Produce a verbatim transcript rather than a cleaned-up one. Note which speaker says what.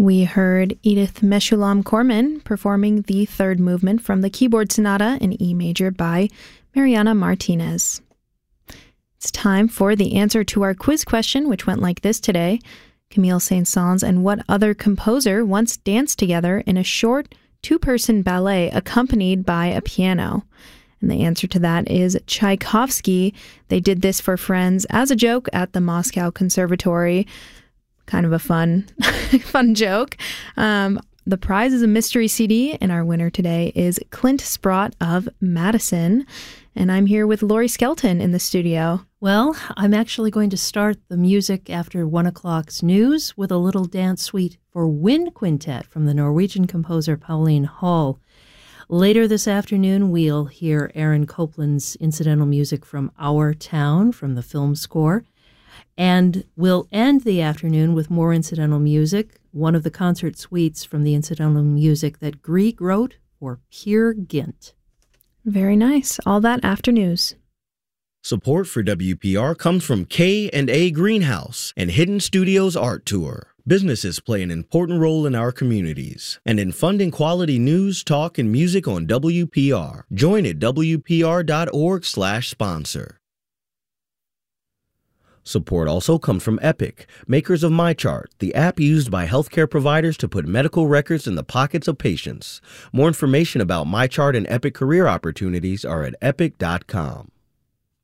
Speaker 1: We heard Edith Meshulam-Corman performing the third movement from the keyboard sonata in E major by Mariana Martinez. It's time for the answer to our quiz question, which went like this today. Camille Saint-Saëns and what other composer once danced together in a short two-person ballet accompanied by a piano? And the answer to that is Tchaikovsky. They did this for friends as a joke at the Moscow Conservatory. Kind of a fun, fun joke. Um, the prize is a mystery C D, and our winner today is Clint Sprott of Madison. And I'm here with Laurie Skelton in the studio.
Speaker 2: Well, I'm actually going to start the music after one o'clock's news with a little dance suite for wind quintet from the Norwegian composer Pauline Hall. Later this afternoon, we'll hear Aaron Copland's incidental music from Our Town from the film score. And we'll end the afternoon with more incidental music, one of the concert suites from the incidental music that Grieg wrote for Peer Gynt.
Speaker 1: Very nice. All that after news.
Speaker 3: Support for W P R comes from K and A Greenhouse and Hidden Studios Art Tour. Businesses play an important role in our communities and in funding quality news, talk, and music on W P R. Join at W P R dot org slash sponsor. Support also comes from Epic, makers of MyChart, the app used by healthcare providers to put medical records in the pockets of patients. More information about MyChart and Epic career opportunities are at epic dot com.